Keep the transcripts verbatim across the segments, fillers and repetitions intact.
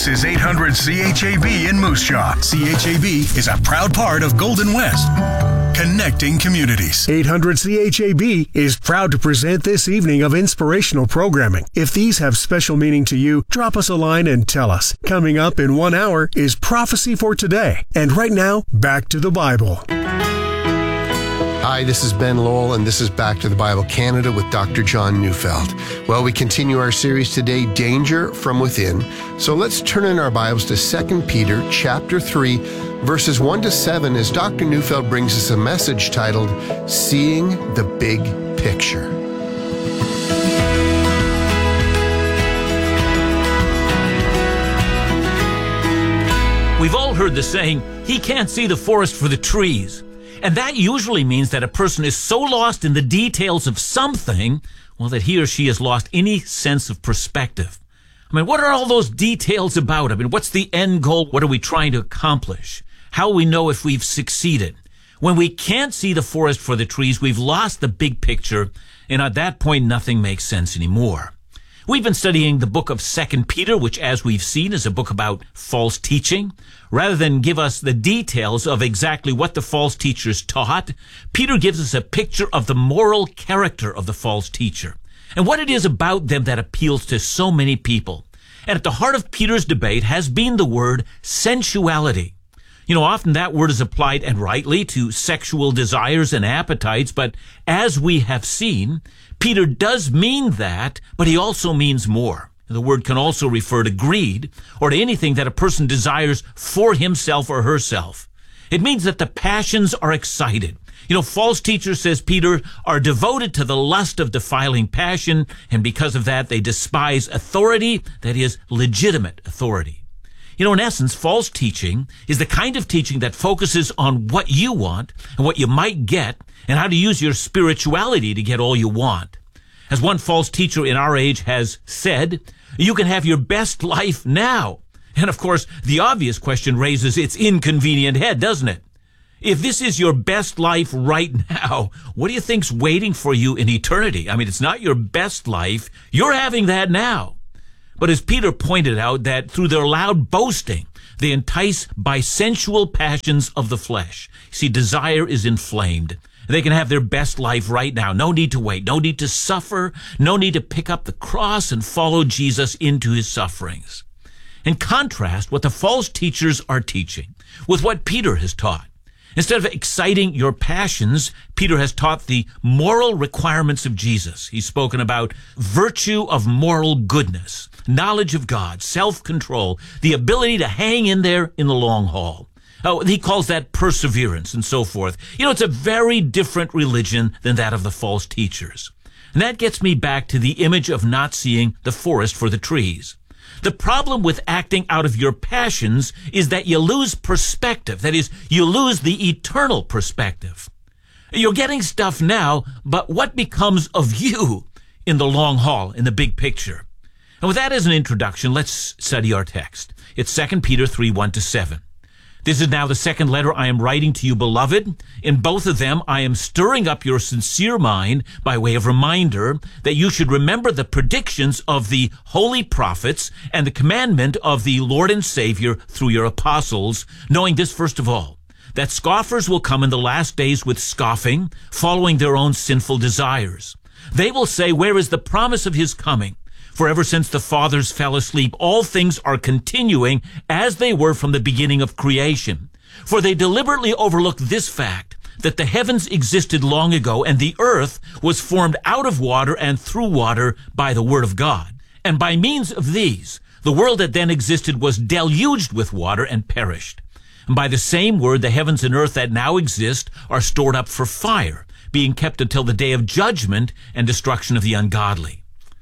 This is eight hundred C H A B in Moose Jaw. C H A B is a proud part of Golden West, connecting communities. eight hundred C H A B is proud to present this evening of inspirational programming. If these have special meaning to you, drop us a line and tell us. Coming up in one hour is Prophecy for Today. And right now, back to the Bible. Hi, this is Ben Lowell, and this is Back to the Bible Canada with Doctor John Neufeld. Well, we continue our series today, Danger from Within. So let's turn in our Bibles to Second Peter chapter three, verses one to seven, as Doctor Neufeld brings us a message titled, Seeing the Big Picture. We've all heard the saying, he can't see the forest for the trees. And that usually means that a person is so lost in the details of something, well, that he or she has lost any sense of perspective. I mean, what are all those details about? I mean, what's the end goal? What are we trying to accomplish? How will we know if we've succeeded? When we can't see the forest for the trees, we've lost the big picture, and at that point, nothing makes sense anymore. We've been studying the book of Second Peter, which, as we've seen, is a book about false teaching. Rather than give us the details of exactly what the false teachers taught, Peter gives us a picture of the moral character of the false teacher and what it is about them that appeals to so many people. And at the heart of Peter's debate has been the word sensuality. You know, often that word is applied, and rightly, to sexual desires and appetites, but as we have seen, Peter does mean that, but he also means more. The word can also refer to greed, or to anything that a person desires for himself or herself. It means that the passions are excited. You know, false teachers, says Peter, are devoted to the lust of defiling passion, and because of that, they despise authority, that is, legitimate authority. You know, in essence, false teaching is the kind of teaching that focuses on what you want and what you might get and how to use your spirituality to get all you want. As one false teacher in our age has said, you can have your best life now. And of course, the obvious question raises its inconvenient head, doesn't it? If this is your best life right now, what do you think's waiting for you in eternity? I mean, it's not your best life. You're having that now. But as Peter pointed out, that through their loud boasting, they entice by sensual passions of the flesh. See, desire is inflamed. They can have their best life right now. No need to wait. No need to suffer. No need to pick up the cross and follow Jesus into his sufferings. In contrast, what the false teachers are teaching with what Peter has taught. Instead of exciting your passions, Peter has taught the moral requirements of Jesus. He's spoken about virtue of moral goodness, knowledge of God, self-control, the ability to hang in there in the long haul. Oh, he calls that perseverance and so forth. You know, it's a very different religion than that of the false teachers. And that gets me back to the image of not seeing the forest for the trees. The problem with acting out of your passions is that you lose perspective. That is, you lose the eternal perspective. You're getting stuff now, but what becomes of you in the long haul, in the big picture? And with that as an introduction, let's study our text. It's Second Peter three, one to seven. This is now the second letter I am writing to you, beloved. In both of them, I am stirring up your sincere mind by way of reminder that you should remember the predictions of the holy prophets and the commandment of the Lord and Savior through your apostles, knowing this first of all, that scoffers will come in the last days with scoffing, following their own sinful desires. They will say, where is the promise of his coming? For ever since the fathers fell asleep, all things are continuing as they were from the beginning of creation. For they deliberately overlook this fact, that the heavens existed long ago, and the earth was formed out of water and through water by the word of God. And by means of these, the world that then existed was deluged with water and perished. And by the same word, the heavens and earth that now exist are stored up for fire, being kept until the day of judgment and destruction of the ungodly.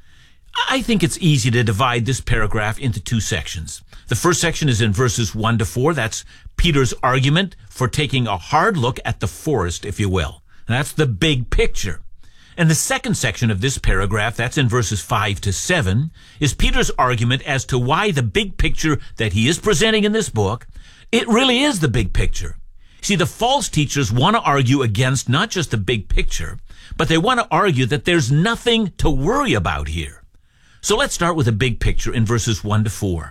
I think it's easy to divide this paragraph into two sections. The first section is in verses one to four. That's Peter's argument for taking a hard look at the forest, if you will. And that's the big picture. And the second section of this paragraph, that's in verses five to seven, is Peter's argument as to why the big picture that he is presenting in this book, it really is the big picture. See, the false teachers want to argue against not just the big picture, but they want to argue that there's nothing to worry about here. So let's start with a big picture in verses one to four.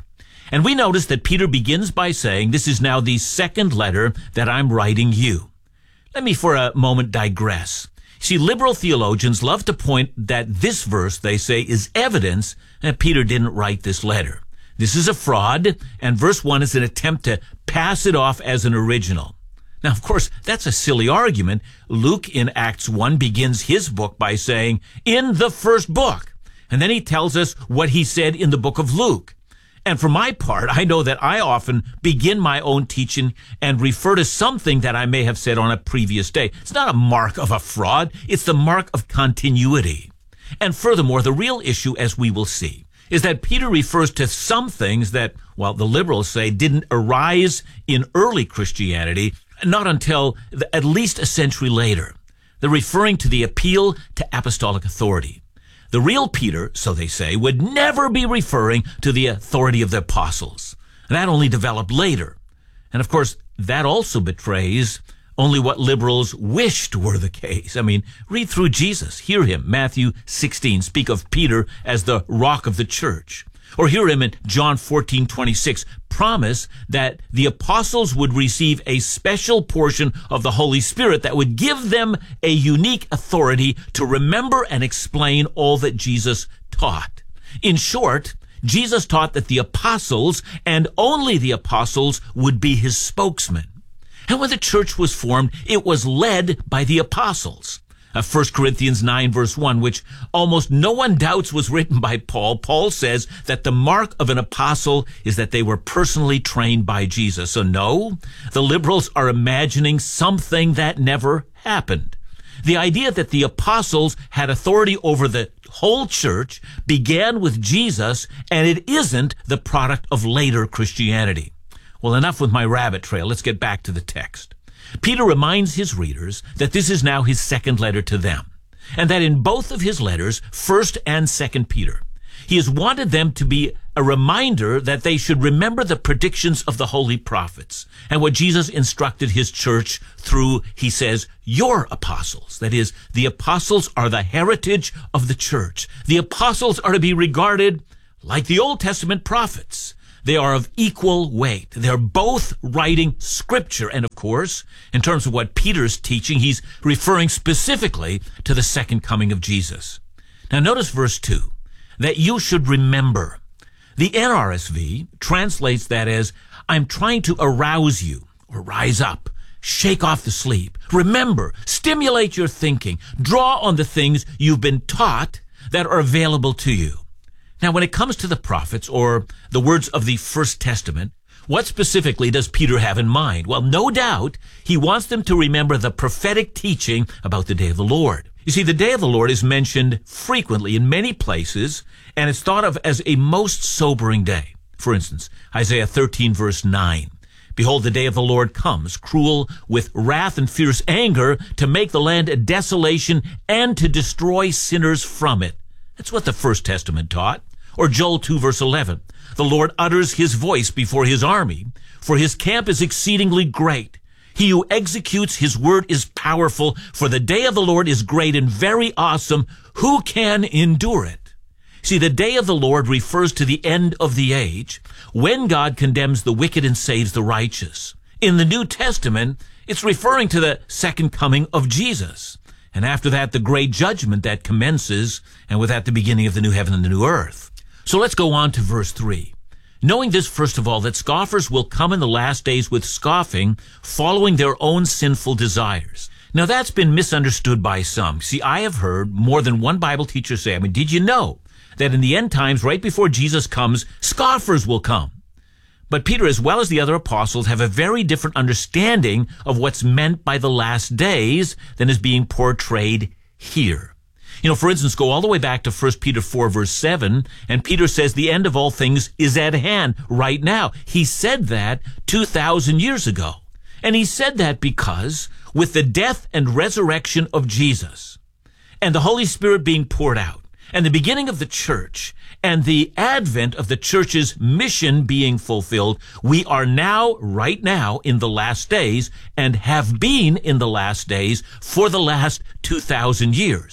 And we notice that Peter begins by saying, this is now the second letter that I'm writing you. Let me for a moment digress. See, liberal theologians love to point that this verse, they say, is evidence that Peter didn't write this letter. This is a fraud, and verse one is an attempt to pass it off as an original. Now, of course, that's a silly argument. Luke in Acts one begins his book by saying, in the first book. And then he tells us what he said in the book of Luke. And for my part, I know that I often begin my own teaching and refer to something that I may have said on a previous day. It's not a mark of a fraud. It's the mark of continuity. And furthermore, the real issue, as we will see, is that Peter refers to some things that, well, the liberals say didn't arise in early Christianity, not until the, at least a century later. They're referring to the appeal to apostolic authority. The real Peter, so they say, would never be referring to the authority of the apostles. That only developed later. And of course, that also betrays only what liberals wished were the case. I mean, read through Jesus. Hear him, Matthew sixteen, speak of Peter as the rock of the church. Or hear him in John fourteen twenty-six, promise that the apostles would receive a special portion of the Holy Spirit that would give them a unique authority to remember and explain all that Jesus taught. In short, Jesus taught that the apostles, and only the apostles, would be his spokesman. And when the church was formed, it was led by the apostles. Uh, First Corinthians nine, verse one, which almost no one doubts was written by Paul. Paul says that the mark of an apostle is that they were personally trained by Jesus. So no, the liberals are imagining something that never happened. The idea that the apostles had authority over the whole church began with Jesus, and it isn't the product of later Christianity. Well, enough with my rabbit trail. Let's get back to the text. Peter reminds his readers that this is now his second letter to them, and that in both of his letters, First and Second Peter, he has wanted them to be a reminder that they should remember the predictions of the holy prophets and what Jesus instructed his church through, he says, your apostles. That is, the apostles are the heritage of the church. The apostles are to be regarded like the Old Testament prophets. They are of equal weight. They're both writing scripture. And of course, in terms of what Peter's teaching, he's referring specifically to the second coming of Jesus. Now notice verse two, that you should remember. The N R S V translates that as, I'm trying to arouse you, or rise up, shake off the sleep. Remember, stimulate your thinking, draw on the things you've been taught that are available to you. Now, when it comes to the prophets, or the words of the First Testament, what specifically does Peter have in mind? Well, no doubt, he wants them to remember the prophetic teaching about the day of the Lord. You see, the day of the Lord is mentioned frequently in many places, and it's thought of as a most sobering day. For instance, Isaiah thirteen, verse nine. Behold, the day of the Lord comes, cruel with wrath and fierce anger, to make the land a desolation and to destroy sinners from it. That's what the First Testament taught. Or Joel two, verse eleven. The Lord utters his voice before his army, for his camp is exceedingly great. He who executes his word is powerful, for the day of the Lord is great and very awesome. Who can endure it? See, the day of the Lord refers to the end of the age, when God condemns the wicked and saves the righteous. In the New Testament, it's referring to the second coming of Jesus. And after that, the great judgment that commences, and with that, the beginning of the new heaven and the new earth. So let's go on to verse three. Knowing this, first of all, that scoffers will come in the last days with scoffing, following their own sinful desires. Now, that's been misunderstood by some. See, I have heard more than one Bible teacher say, I mean, did you know that in the end times, right before Jesus comes, scoffers will come? But Peter, as well as the other apostles, have a very different understanding of what's meant by the last days than is being portrayed here. You know, for instance, go all the way back to First Peter four, verse seven, and Peter says the end of all things is at hand right now. He said that two thousand years ago. And he said that because with the death and resurrection of Jesus and the Holy Spirit being poured out and the beginning of the church and the advent of the church's mission being fulfilled, we are now, right now, in the last days and have been in the last days for the last two thousand years.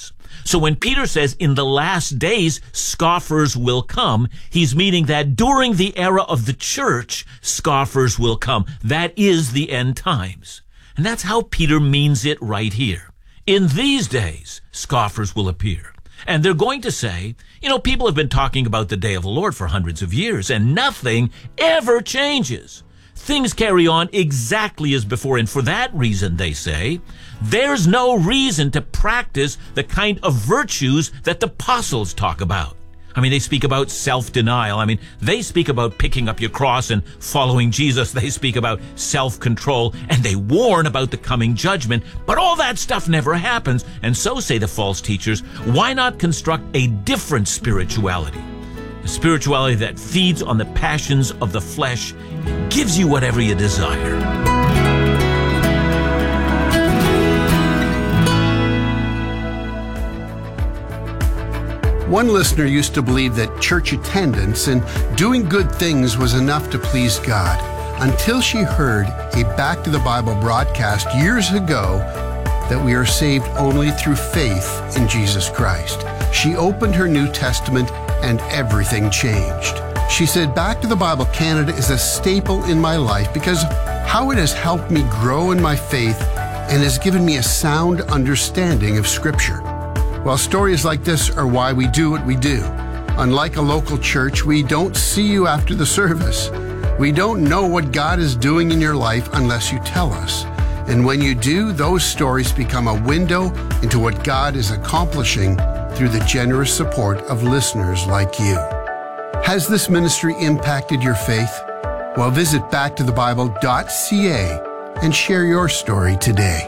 So when Peter says in the last days scoffers will come, he's meaning that during the era of the church, scoffers will come. That is the end times. And that's how Peter means it right here. In these days, scoffers will appear. And they're going to say, you know, people have been talking about the day of the Lord for hundreds of years, and nothing ever changes. Things carry on exactly as before, and for that reason, they say, there's no reason to practice the kind of virtues that the apostles talk about. I mean, they speak about self-denial. I mean, they speak about picking up your cross and following Jesus. They speak about self-control, and they warn about the coming judgment. But all that stuff never happens. And so say the false teachers, why not construct a different spirituality? A spirituality that feeds on the passions of the flesh and gives you whatever you desire. One listener used to believe that church attendance and doing good things was enough to please God, until she heard a Back to the Bible broadcast years ago that we are saved only through faith in Jesus Christ. She opened her New Testament and everything changed. She said, Back to the Bible Canada is a staple in my life because how it has helped me grow in my faith and has given me a sound understanding of Scripture. Well, stories like this are why we do what we do. Unlike a local church, we don't see you after the service. We don't know what God is doing in your life unless you tell us. And when you do, those stories become a window into what God is accomplishing through the generous support of listeners like you. Has this ministry impacted your faith? Well, visit back to the bible dot c a and share your story today.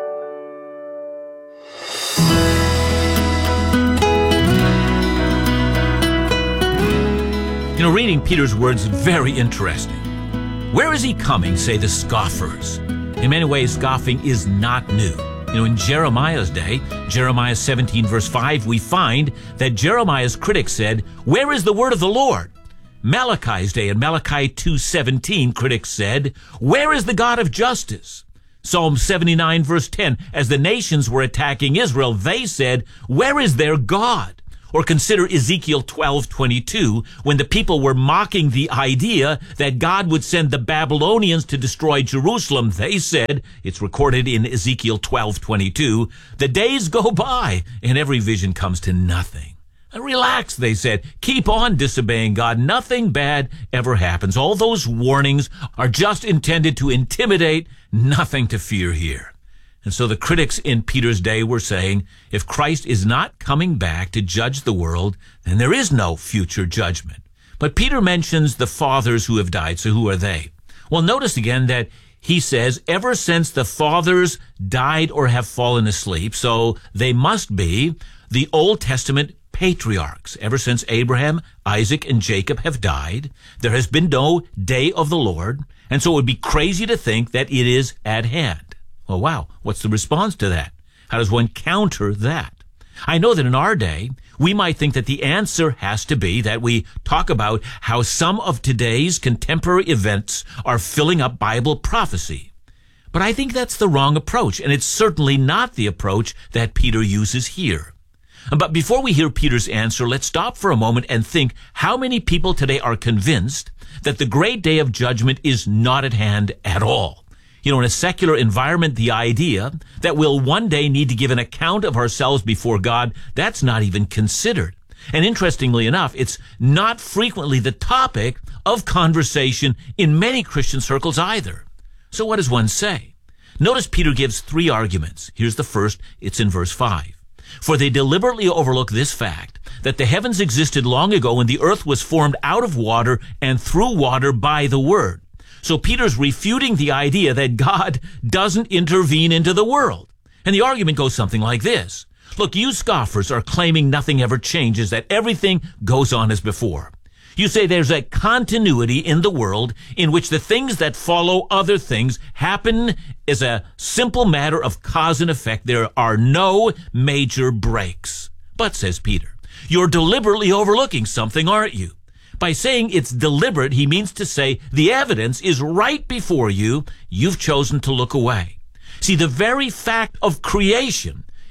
You know, reading Peter's words is very interesting. Where is he coming, say the scoffers? In many ways, scoffing is not new. You know, in Jeremiah's day, Jeremiah seventeen verse five, we find that Jeremiah's critics said, where is the word of the Lord? Malachi's day, in Malachi two seventeen, critics said, where is the God of justice? Psalm seventy-nine verse ten, as the nations were attacking Israel, they said, where is their God? Or consider Ezekiel twelve twenty-two, when the people were mocking the idea that God would send the Babylonians to destroy Jerusalem. They said, it's recorded in Ezekiel twelve twenty-two, the days go by and every vision comes to nothing. Relax, they said. Keep on disobeying God. Nothing bad ever happens. All those warnings are just intended to intimidate. Nothing to fear here. And so the critics in Peter's day were saying, if Christ is not coming back to judge the world, then there is no future judgment. But Peter mentions the fathers who have died. So who are they? Well, notice again that he says, ever since the fathers died or have fallen asleep, so they must be the Old Testament patriarchs. Ever since Abraham, Isaac, and Jacob have died, there has been no day of the Lord, and so it would be crazy to think that it is at hand. Well, wow, what's the response to that? How does one counter that? I know that in our day, we might think that the answer has to be that we talk about how some of today's contemporary events are filling up Bible prophecy. But I think that's the wrong approach, and it's certainly not the approach that Peter uses here. But before we hear Peter's answer, let's stop for a moment and think how many people today are convinced that the great day of judgment is not at hand at all. You know, in a secular environment, the idea that we'll one day need to give an account of ourselves before God, that's not even considered. And interestingly enough, it's not frequently the topic of conversation in many Christian circles either. So what does one say? Notice Peter gives three arguments. Here's the first. It's in verse five. For they deliberately overlook this fact, that the heavens existed long ago when the earth was formed out of water and through water by the word. So Peter's refuting the idea that God doesn't intervene into the world. And the argument goes something like this. Look, you scoffers are claiming nothing ever changes, that everything goes on as before. You say there's a continuity in the world in which the things that follow other things happen as a simple matter of cause and effect. There are no major breaks. But, says Peter, you're deliberately overlooking something, aren't you? By saying it's deliberate, he means to say the evidence is right before you. You've chosen to look away. See, the very fact of creation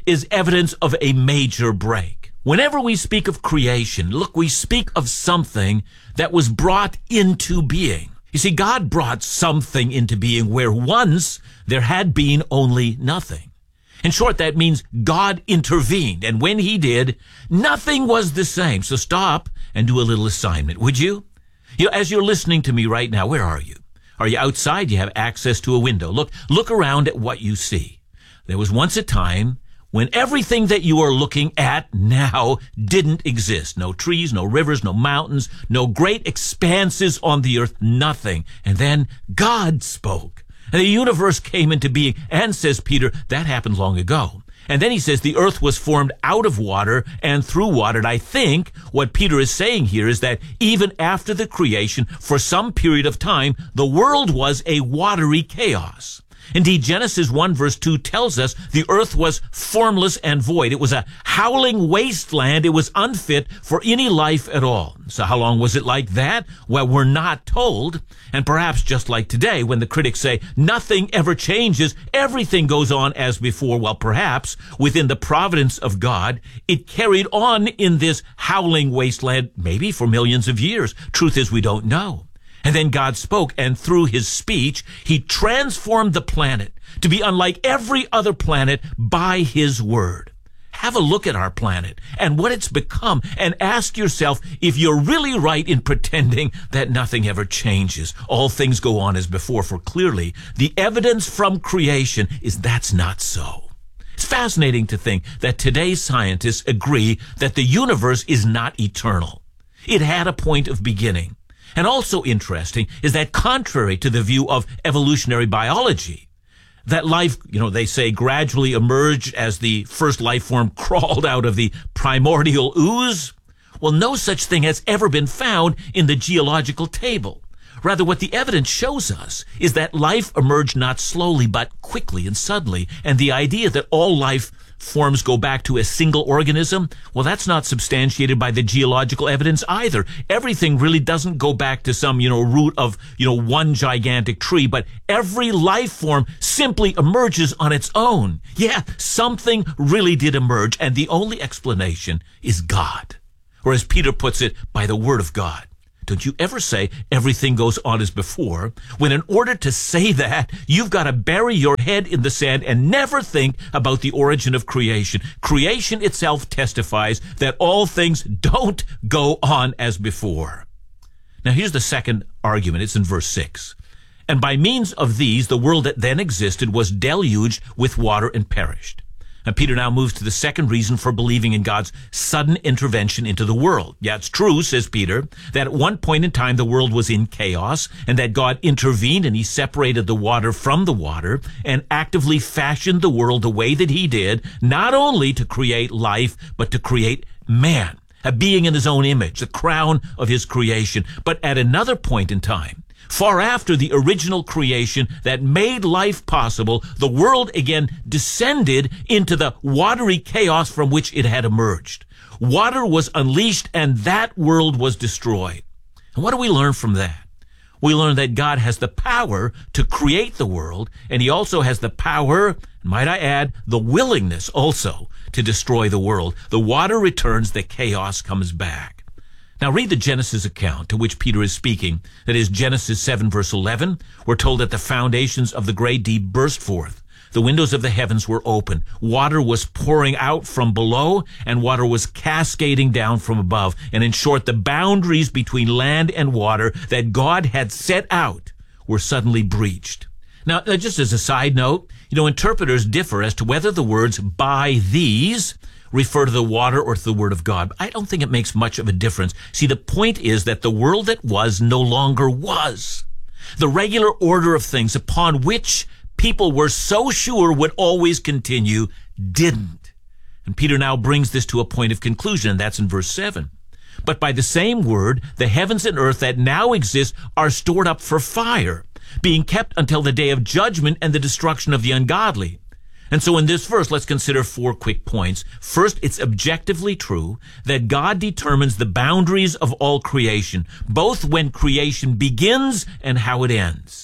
is evidence of a major break. Whenever we speak of creation, look, we speak of something that was brought into being. You see, God brought something into being where once there had been only nothing. In short, that means God intervened, and when he did, nothing was the same. So stop and do a little assignment, would you? You know, as you're listening to me right now, where are you? Are you outside? You have access to a window. Look, look around at what you see. There was once a time when everything that you are looking at now didn't exist. No trees, no rivers, no mountains, no great expanses on the earth, nothing. And then God spoke. And the universe came into being. And, says Peter, that happened long ago. And then he says the earth was formed out of water and through water. And I think what Peter is saying here is that even after the creation, for some period of time, the world was a watery chaos. Indeed, Genesis one verse two tells us the earth was formless and void. It was a howling wasteland. It was unfit for any life at all. So how long was it like that? Well, we're not told. And perhaps just like today, when the critics say nothing ever changes, everything goes on as before. Well, perhaps within the providence of God, it carried on in this howling wasteland, maybe for millions of years. Truth is, we don't know. And then God spoke, and through his speech, he transformed the planet to be unlike every other planet by his word. Have a look at our planet and what it's become, and ask yourself if you're really right in pretending that nothing ever changes. All things go on as before, for clearly the evidence from creation is that's not so. It's fascinating to think that today's scientists agree that the universe is not eternal. It had a point of beginning. And also interesting is that contrary to the view of evolutionary biology, that life, you know, they say gradually emerged as the first life form crawled out of the primordial ooze. Well, no such thing has ever been found in the geological table. Rather, what the evidence shows us is that life emerged not slowly, but quickly and suddenly. And the idea that all life forms go back to a single organism, well, that's not substantiated by the geological evidence either. Everything really doesn't go back to some, you know, root of, you know, one gigantic tree, but every life form simply emerges on its own. Yeah, something really did emerge, and the only explanation is God. Or as Peter puts it, by the word of God. Don't you ever say everything goes on as before, when in order to say that, you've got to bury your head in the sand and never think about the origin of creation. Creation itself testifies that all things don't go on as before. Now here's the second argument. It's in verse six. And by means of these, the world that then existed was deluged with water and perished. And Peter now moves to the second reason for believing in God's sudden intervention into the world. Yeah, it's true, says Peter, that at one point in time the world was in chaos, and that God intervened and he separated the water from the water and actively fashioned the world the way that he did, not only to create life, but to create man, a being in his own image, the crown of his creation. But at another point in time, far after the original creation that made life possible, the world again descended into the watery chaos from which it had emerged. Water was unleashed, and that world was destroyed. And what do we learn from that? We learn that God has the power to create the world, and he also has the power, might I add, the willingness also to destroy the world. The water returns, the chaos comes back. Now read the Genesis account to which Peter is speaking. That is Genesis seven verse eleven. We're told that the foundations of the great deep burst forth. The windows of the heavens were open. Water was pouring out from below, and water was cascading down from above. And in short, the boundaries between land and water that God had set out were suddenly breached. Now, just as a side note, you know, interpreters differ as to whether the words by these refer to the water or to the word of God. I don't think it makes much of a difference. See, the point is that the world that was no longer was. The regular order of things upon which people were so sure would always continue didn't. And Peter now brings this to a point of conclusion, and that's in verse seven. But by the same word, the heavens and earth that now exist are stored up for fire, being kept until the day of judgment and the destruction of the ungodly. And so in this verse, let's consider four quick points. First, it's objectively true that God determines the boundaries of all creation, both when creation begins and how it ends.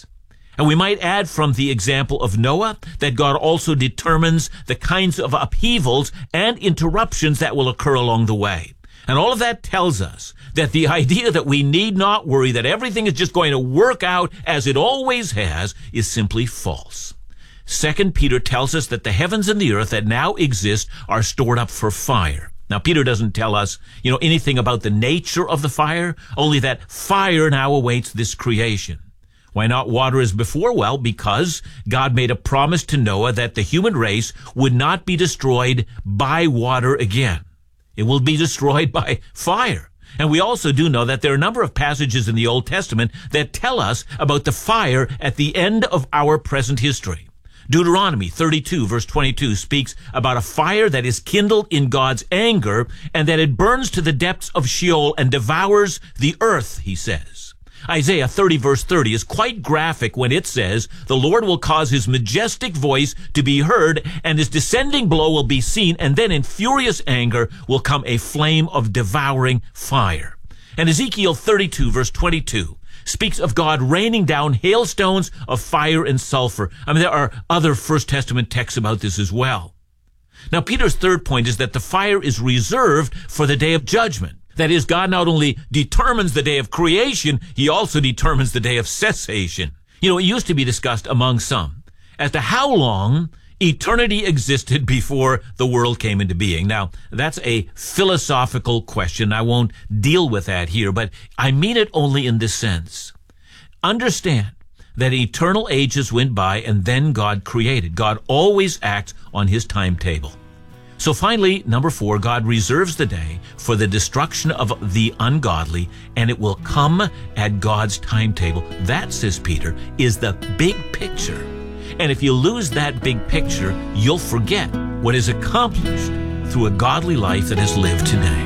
And we might add from the example of Noah that God also determines the kinds of upheavals and interruptions that will occur along the way. And all of that tells us that the idea that we need not worry, that everything is just going to work out as it always has, is simply false. Second Peter tells us that the heavens and the earth that now exist are stored up for fire. Now, Peter doesn't tell us, you know, anything about the nature of the fire, only that fire now awaits this creation. Why not water as before? Well, because God made a promise to Noah that the human race would not be destroyed by water again. It will be destroyed by fire. And we also do know that there are a number of passages in the Old Testament that tell us about the fire at the end of our present history. Deuteronomy thirty-two, verse twenty-two, speaks about a fire that is kindled in God's anger and that it burns to the depths of Sheol and devours the earth, he says. Isaiah thirty, verse thirty is quite graphic when it says, the Lord will cause his majestic voice to be heard, and his descending blow will be seen, and then in furious anger will come a flame of devouring fire. And Ezekiel thirty-two, verse twenty-two speaks of God raining down hailstones of fire and sulfur. I mean, there are other First Testament texts about this as well. Now, Peter's third point is that the fire is reserved for the day of judgment. That is, God not only determines the day of creation, he also determines the day of cessation. You know, it used to be discussed among some as to how long eternity existed before the world came into being. Now, that's a philosophical question. I won't deal with that here, but I mean it only in this sense. Understand that eternal ages went by and then God created. God always acts on his timetable. So finally, number four, God reserves the day for the destruction of the ungodly, and it will come at God's timetable. That, says Peter, is the big picture. And if you lose that big picture, you'll forget what is accomplished through a godly life that is lived today.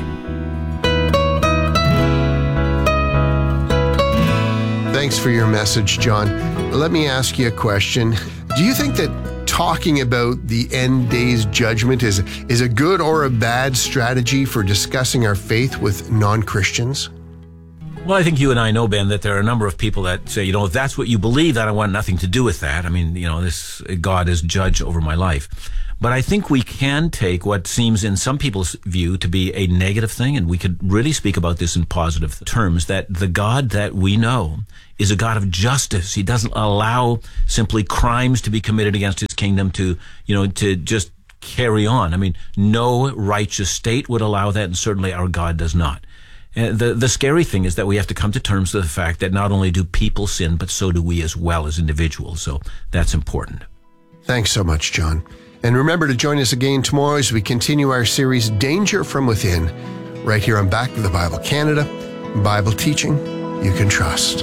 Thanks for your message, John. Let me ask you a question. Do you think that talking about the end days judgment is, is a good or a bad strategy for discussing our faith with non-Christians? Well, I think you and I know, Ben, that there are a number of people that say, you know, if that's what you believe, then I want nothing to do with that. I mean, you know, this God is judge over my life. But I think we can take what seems in some people's view to be a negative thing, and we could really speak about this in positive terms, that the God that we know is a God of justice. He doesn't allow simply crimes to be committed against his kingdom to, you know, to just carry on. I mean, no righteous state would allow that, and certainly our God does not. And the, the scary thing is that we have to come to terms with the fact that not only do people sin, but so do we as well as individuals. So that's important. Thanks so much, John. And remember to join us again tomorrow as we continue our series, Danger from Within, right here on Back to the Bible Canada, Bible teaching you can trust.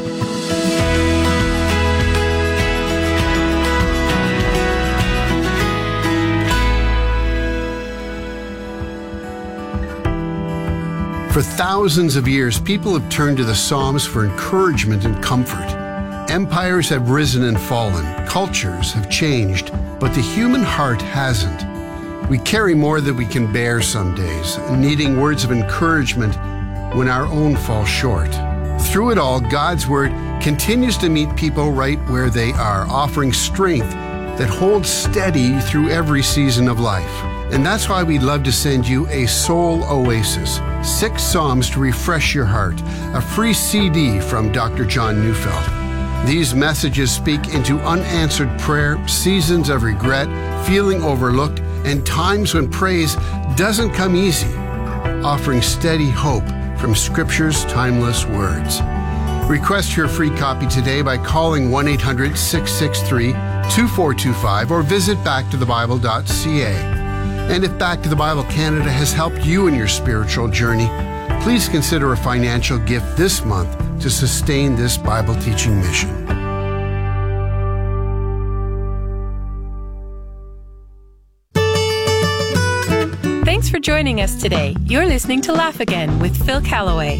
For thousands of years, people have turned to the Psalms for encouragement and comfort. Empires have risen and fallen, cultures have changed, but the human heart hasn't. We carry more than we can bear some days, needing words of encouragement when our own fall short. Through it all, God's Word continues to meet people right where they are, offering strength that holds steady through every season of life. And that's why we'd love to send you a Soul Oasis, six Psalms to refresh your heart, a free C D from Doctor John Neufeld. These messages speak into unanswered prayer, seasons of regret, feeling overlooked, and times when praise doesn't come easy, offering steady hope from Scripture's timeless words. Request your free copy today by calling one eight hundred, six six three, two four two five or visit back to the bible dot c a. And if Back to the Bible Canada has helped you in your spiritual journey, please consider a financial gift this month to sustain this Bible teaching mission. Thanks for joining us today. You're listening to Laugh Again with Phil Callaway.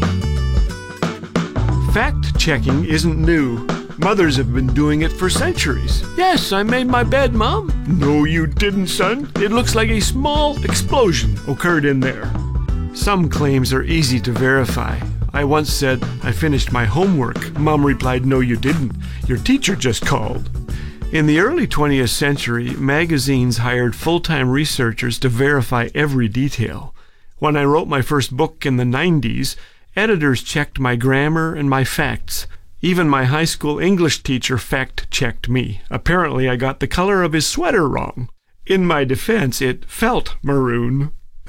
Fact-checking isn't new. Mothers have been doing it for centuries. Yes, I made my bed, Mom. No, you didn't, son. It looks like a small explosion occurred in there. Some claims are easy to verify. I once said, "I finished my homework." Mom replied, "No, you didn't. Your teacher just called." In the early twentieth century, magazines hired full-time researchers to verify every detail. When I wrote my first book in the nineties, editors checked my grammar and my facts. Even my high school English teacher fact-checked me. Apparently, I got the color of his sweater wrong. In my defense, it felt maroon.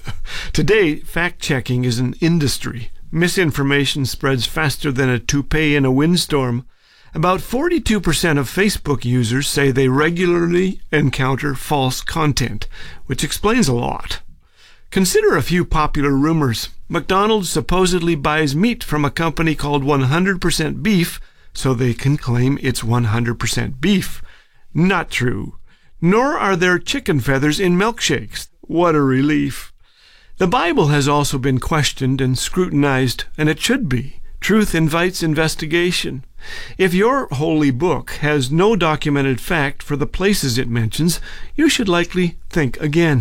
Today, fact-checking is an industry. Misinformation spreads faster than a toupee in a windstorm. About forty-two percent of Facebook users say they regularly encounter false content, which explains a lot. Consider a few popular rumors. McDonald's supposedly buys meat from a company called one hundred percent Beef so they can claim it's one hundred percent beef. Not true. Nor are there chicken feathers in milkshakes. What a relief. The Bible has also been questioned and scrutinized, and it should be. Truth invites investigation. If your holy book has no documented fact for the places it mentions, you should likely think again.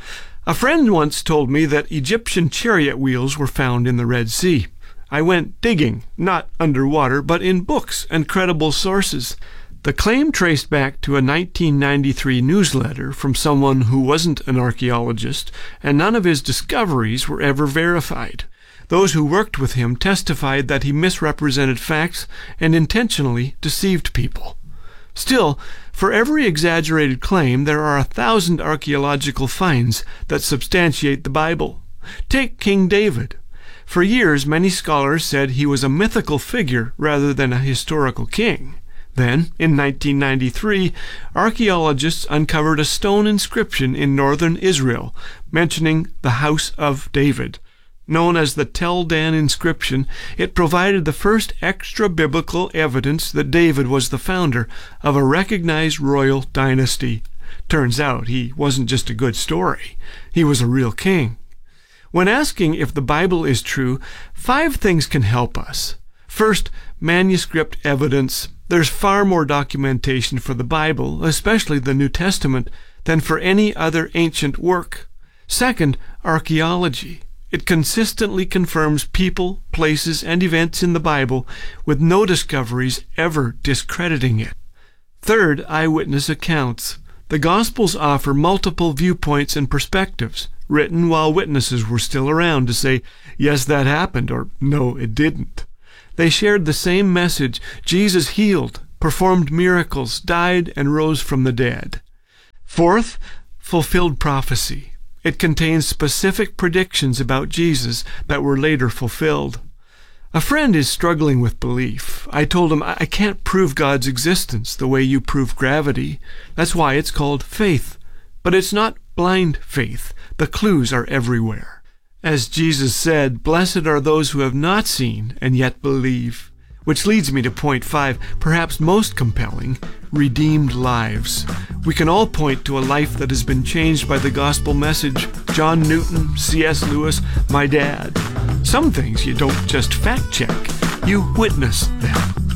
A friend once told me that Egyptian chariot wheels were found in the Red Sea. I went digging, not underwater, but in books and credible sources. The claim traced back to a nineteen ninety-three newsletter from someone who wasn't an archaeologist, and none of his discoveries were ever verified. Those who worked with him testified that he misrepresented facts and intentionally deceived people. Still, for every exaggerated claim, there are a thousand archaeological finds that substantiate the Bible. Take King David. For years, many scholars said he was a mythical figure rather than a historical king. Then, in nineteen ninety-three, archaeologists uncovered a stone inscription in northern Israel mentioning the House of David. Known as the Tel Dan inscription, it provided the first extra-biblical evidence that David was the founder of a recognized royal dynasty. Turns out he wasn't just a good story. He was a real king. When asking if the Bible is true, five things can help us. First, manuscript evidence. There's far more documentation for the Bible, especially the New Testament, than for any other ancient work. Second, archaeology. It consistently confirms people, places, and events in the Bible with no discoveries ever discrediting it. Third, eyewitness accounts. The Gospels offer multiple viewpoints and perspectives, written while witnesses were still around to say, yes, that happened, or no, it didn't. They shared the same message. Jesus healed, performed miracles, died, and rose from the dead. Fourth, fulfilled prophecy. It contains specific predictions about Jesus that were later fulfilled. A friend is struggling with belief. I told him, I can't prove God's existence the way you prove gravity. That's why it's called faith. But it's not blind faith. The clues are everywhere. As Jesus said, blessed are those who have not seen and yet believe. Which leads me to point five, perhaps most compelling, redeemed lives. We can all point to a life that has been changed by the gospel message. John Newton, C S Lewis, my dad. Some things you don't just fact-check, you witness them.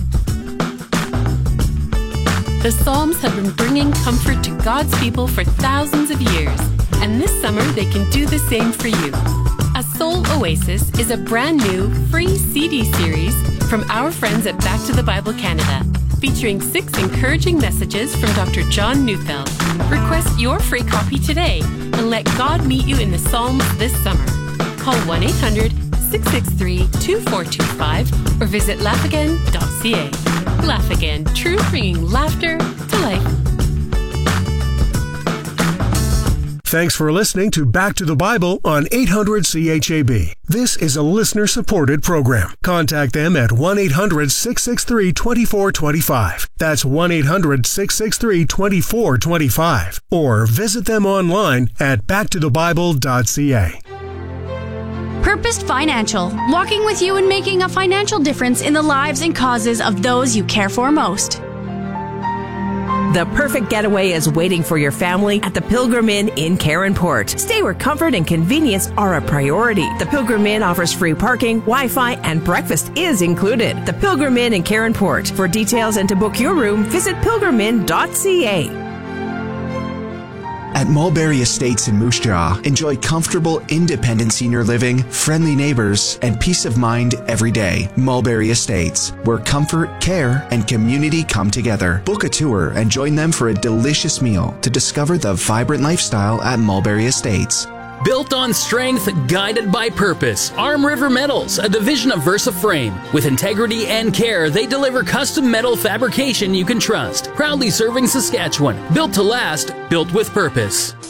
The Psalms have been bringing comfort to God's people for thousands of years, and this summer they can do the same for you. A Soul Oasis is a brand new, free C D series from our friends at Back to the Bible Canada, featuring six encouraging messages from Doctor John Neufeld. Request your free copy today and let God meet you in the Psalms this summer. Call one eight hundred, six six three, two four two five or visit laugh again dot c a. Laugh Again, truth bringing laughter to life. Thanks for listening to Back to the Bible on eight hundred C H A B. This is a listener-supported program. Contact them at one eight hundred, six six three, two four two five. That's one eight hundred, six six three, two four two five. Or visit them online at back to the bible dot c a. Purposed Financial, walking with you and making a financial difference in the lives and causes of those you care for most. The perfect getaway is waiting for your family at the Pilgrim Inn in Caronport. Stay where comfort and convenience are a priority. The Pilgrim Inn offers free parking, Wi-Fi, and breakfast is included. The Pilgrim Inn in Caronport. For details and to book your room, visit pilgrim inn dot c a. At Mulberry Estates in Moose Jaw, enjoy comfortable, independent senior living, friendly neighbors, and peace of mind every day. Mulberry Estates, where comfort, care, and community come together. Book a tour and join them for a delicious meal to discover the vibrant lifestyle at Mulberry Estates. Built on strength, guided by purpose. Arm River Metals, a division of Versa Frame. With integrity and care, they deliver custom metal fabrication you can trust. Proudly serving Saskatchewan. Built to last, built with purpose.